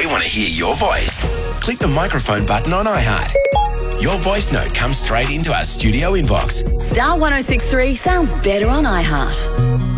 want to hear your voice, click the microphone button on iHeart. Your voice note comes straight into our studio inbox. Star 1063 sounds better on iHeart.